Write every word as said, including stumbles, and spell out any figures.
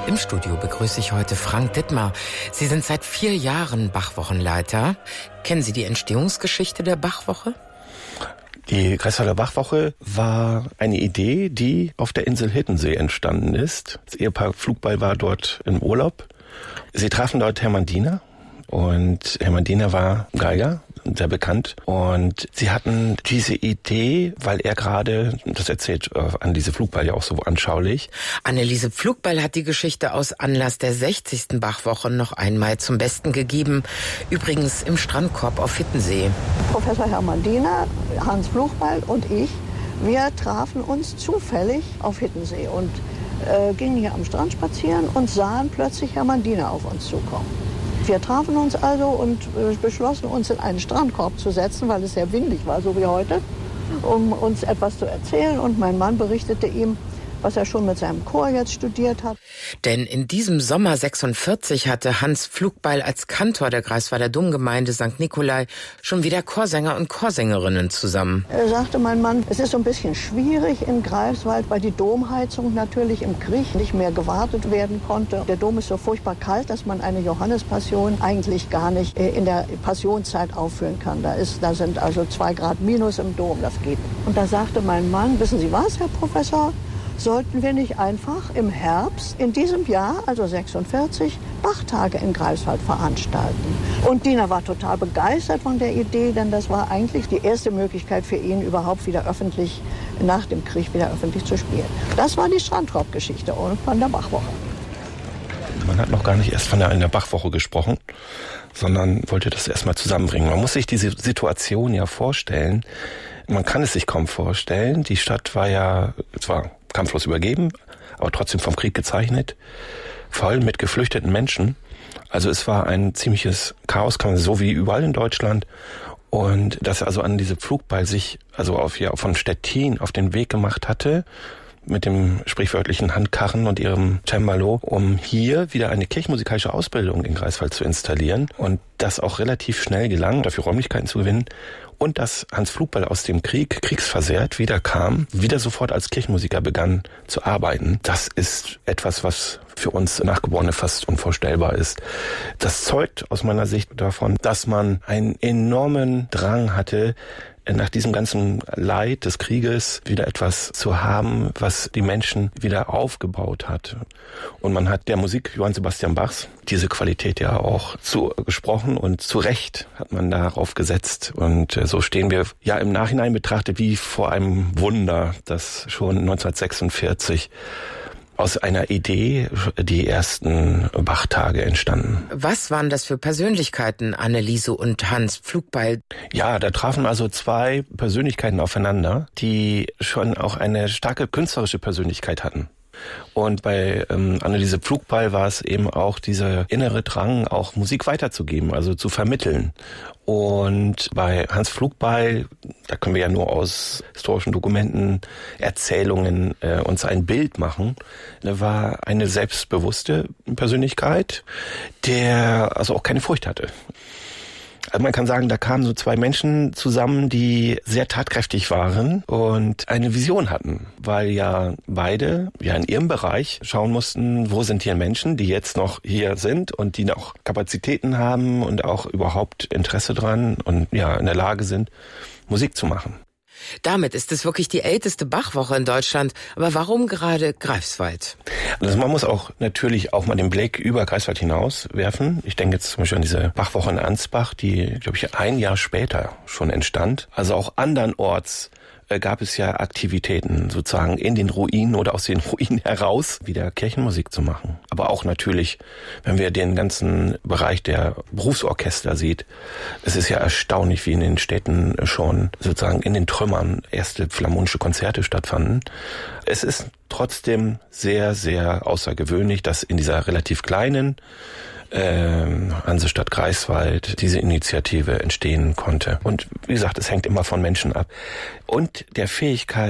Im Studio begrüße ich heute Frank Dittmar. Sie sind seit vier Jahren Bachwochenleiter. Kennen Sie die Entstehungsgeschichte der Bachwoche? Die Greifswalder Bachwoche war eine Idee, die auf der Insel Hiddensee entstanden ist. Das Ehepaar Pflugball war dort im Urlaub. Sie trafen dort Hermann Diener und Hermann Diener war Geiger, sehr bekannt. Und sie hatten diese Idee, weil er gerade, das erzählt Anneliese Pflugball ja auch so anschaulich. Anneliese Pflugball hat die Geschichte aus Anlass der sechzigsten Bachwoche noch einmal zum Besten gegeben. Übrigens im Strandkorb auf Hiddensee. Professor Hermann Diener, Hans Pflugball und ich, wir trafen uns zufällig auf Hiddensee und äh, gingen hier am Strand spazieren und sahen plötzlich Hermann Diener auf uns zukommen. Wir trafen uns also und beschlossen, uns in einen Strandkorb zu setzen, weil es sehr windig war, so wie heute, um uns etwas zu erzählen. Und mein Mann berichtete ihm, was er schon mit seinem Chor jetzt studiert hat. Denn in diesem Sommer sechsundvierzig hatte Hans Pflugball als Kantor der Greifswalder Domgemeinde Sankt Nikolai schon wieder Chorsänger und Chorsängerinnen zusammen. Er sagte, mein Mann, es ist so ein bisschen schwierig in Greifswald, weil die Domheizung natürlich im Krieg nicht mehr gewartet werden konnte. Der Dom ist so furchtbar kalt, dass man eine Johannespassion eigentlich gar nicht in der Passionszeit aufführen kann. Da, ist, da sind also zwei Grad minus im Dom, das geht nicht. Und da sagte mein Mann, wissen Sie was, Herr Professor? Sollten wir nicht einfach im Herbst in diesem Jahr, also sechsundvierzig, Bachtage in Greifswald veranstalten? Und Diener war total begeistert von der Idee, denn das war eigentlich die erste Möglichkeit für ihn, überhaupt wieder öffentlich, nach dem Krieg wieder öffentlich zu spielen. Das war die Strandkorb-Geschichte von der Bachwoche. Man hat noch gar nicht erst von der, einer Bachwoche gesprochen, sondern wollte das erstmal zusammenbringen. Man muss sich diese Situation ja vorstellen. Man kann es sich kaum vorstellen. Die Stadt war ja zwar kampflos übergeben, aber trotzdem vom Krieg gezeichnet, voll mit geflüchteten Menschen. Also es war ein ziemliches Chaos, so wie überall in Deutschland. Und dass also Anneliese Pflugball sich also auf ja von Stettin auf den Weg gemacht hatte, mit dem sprichwörtlichen Handkarren und ihrem Cembalo, um hier wieder eine kirchenmusikalische Ausbildung in Greifswald zu installieren. Und das auch relativ schnell gelang, dafür Räumlichkeiten zu gewinnen. Und dass Hans Pflugball aus dem Krieg, kriegsversehrt, wieder kam, wieder sofort als Kirchenmusiker begann zu arbeiten. Das ist etwas, was für uns Nachgeborene fast unvorstellbar ist. Das zeugt aus meiner Sicht davon, dass man einen enormen Drang hatte, nach diesem ganzen Leid des Krieges wieder etwas zu haben, was die Menschen wieder aufgebaut hat. Und man hat der Musik Johann Sebastian Bachs diese Qualität ja auch zugesprochen und zu Recht hat man darauf gesetzt. Und so stehen wir ja im Nachhinein betrachtet wie vor einem Wunder, das schon neunzehnhundertsechsundvierzig aus einer Idee die ersten Bachtage entstanden. Was waren das für Persönlichkeiten, Anneliese und Hans Pflugball? Ja, da trafen also zwei Persönlichkeiten aufeinander, die schon auch eine starke künstlerische Persönlichkeit hatten. Und bei ähm, Anneliese Pflugball war es eben auch dieser innere Drang, auch Musik weiterzugeben, also zu vermitteln. Und bei Hans Pflugball, da können wir ja nur aus historischen Dokumenten, Erzählungen äh, uns ein Bild machen, da war eine selbstbewusste Persönlichkeit, der also auch keine Furcht hatte. Also man kann sagen, da kamen so zwei Menschen zusammen, die sehr tatkräftig waren und eine Vision hatten, weil ja beide ja in ihrem Bereich schauen mussten, wo sind hier Menschen, die jetzt noch hier sind und die noch Kapazitäten haben und auch überhaupt Interesse dran und ja in der Lage sind, Musik zu machen. Damit ist es wirklich die älteste Bachwoche in Deutschland. Aber warum gerade Greifswald? Also man muss auch natürlich auch mal den Blick über Greifswald hinaus werfen. Ich denke jetzt zum Beispiel an diese Bachwoche in Ansbach, die, glaube ich, ein Jahr später schon entstand. Also auch andernorts gab es ja Aktivitäten sozusagen in den Ruinen oder aus den Ruinen heraus wieder Kirchenmusik zu machen. Aber auch natürlich, wenn wir den ganzen Bereich der Berufsorchester sieht, es ist ja erstaunlich, wie in den Städten schon sozusagen in den Trümmern erste philharmonische Konzerte stattfanden. Es ist trotzdem sehr, sehr außergewöhnlich, dass in dieser relativ kleinen Ähm, Hansestadt Greifswald diese Initiative entstehen konnte. Und wie gesagt, es hängt immer von Menschen ab. Und der Fähigkeit,